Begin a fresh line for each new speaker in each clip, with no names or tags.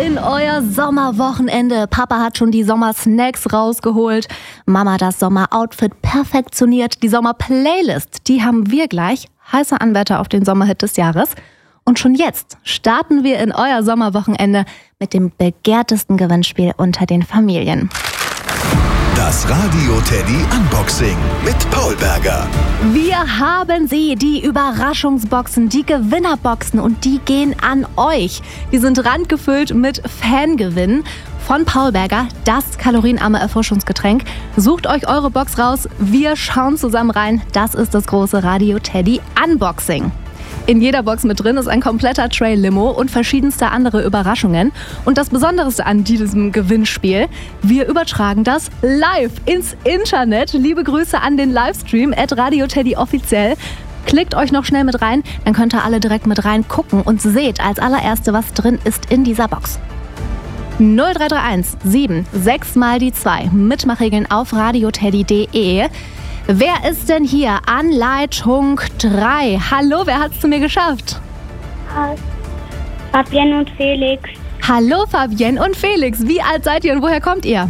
in euer Sommerwochenende. Papa hat schon die Sommersnacks rausgeholt. Mama das Sommeroutfit perfektioniert. Die Sommerplaylist, die haben wir gleich. Heißer Anwärter auf den Sommerhit des Jahres. Und schon jetzt starten wir in euer Sommerwochenende mit dem begehrtesten Gewinnspiel unter den Familien.
Das Radio Teddy Unboxing mit Paul Berger.
Wir haben sie, die Überraschungsboxen, die Gewinnerboxen, und die gehen an euch. Die sind randgefüllt mit Fangewinnen von Paul Berger, das kalorienarme Erfrischungsgetränk. Sucht euch eure Box raus, wir schauen zusammen rein. Das ist das große Radio Teddy Unboxing. In jeder Box mit drin ist ein kompletter Tray-Limo und verschiedenste andere Überraschungen. Und das Besonderste an diesem Gewinnspiel, wir übertragen das live ins Internet. Liebe Grüße an den Livestream @RadioTeddyOffiziell. Klickt euch noch schnell mit rein, dann könnt ihr alle direkt mit rein gucken und seht als allererste, was drin ist in dieser Box. 0331 7 6 mal die 2. Mitmachregeln auf radioteddy.de. Wer ist denn hier an Leitung 3? Hallo, wer hat's zu mir geschafft?
Fabienne und Felix.
Hallo Fabienne und Felix, wie alt seid ihr und woher kommt ihr?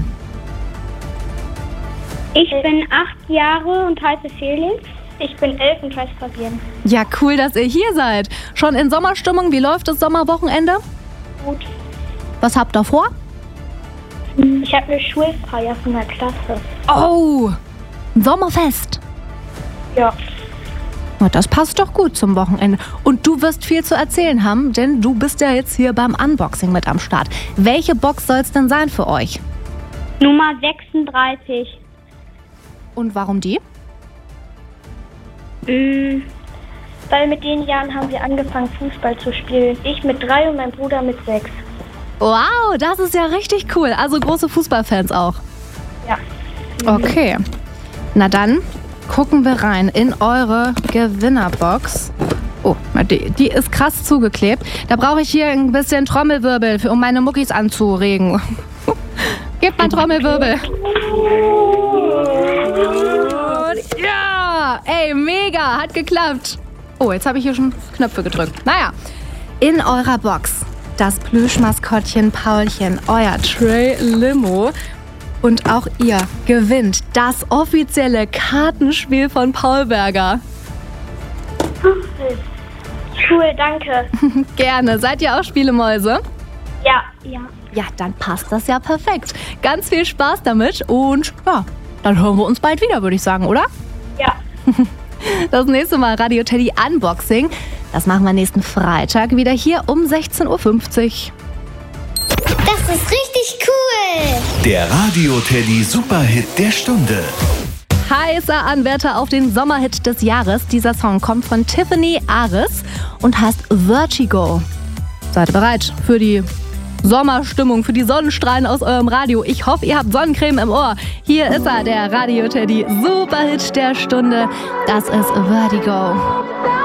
Ich bin 8 Jahre und heiße Felix. Ich bin 11 und heiße Fabienne.
Ja, cool, dass ihr hier seid. Schon in Sommerstimmung, wie läuft das Sommerwochenende?
Gut.
Was habt ihr vor?
Ich habe eine Schulfeier von der Klasse.
Oh, ein Sommerfest.
Ja.
Na, das passt doch gut zum Wochenende. Und du wirst viel zu erzählen haben, denn du bist ja jetzt hier beim Unboxing mit am Start. Welche Box soll es denn sein für euch?
Nummer 36.
Und warum die?
Weil mit den Jahren haben wir angefangen, Fußball zu spielen. Ich mit 3 und mein Bruder mit 6.
Wow, das ist ja richtig cool. Also große Fußballfans auch.
Ja.
Okay. Na dann gucken wir rein in eure Gewinnerbox. Oh, die ist krass zugeklebt. Da brauche ich hier ein bisschen Trommelwirbel, um meine Muckis anzuregen. Gebt mal Trommelwirbel. Ja, ey, mega, hat geklappt. Oh, jetzt habe ich hier schon Knöpfe gedrückt. Naja, in eurer Box das Plüschmaskottchen Paulchen, euer Tray-Limo. Und auch ihr gewinnt das offizielle Kartenspiel von Paul Berger.
Cool, danke.
Gerne. Seid ihr auch Spielemäuse?
Ja.
Ja, dann passt das ja perfekt. Ganz viel Spaß damit und ja, dann hören wir uns bald wieder, würde ich sagen, oder?
Ja.
Das nächste Mal Radio Teddy Unboxing, das machen wir nächsten Freitag wieder hier um 16:50 Uhr.
Das ist richtig cool!
Der Radio Teddy Superhit der Stunde.
Heißer Anwärter auf den Sommerhit des Jahres. Dieser Song kommt von Tiffany Aris und heißt Vertigo. Seid ihr bereit für die Sommerstimmung, für die Sonnenstrahlen aus eurem Radio? Ich hoffe, ihr habt Sonnencreme im Ohr. Hier ist er, der Radio Teddy Superhit der Stunde. Das ist Vertigo.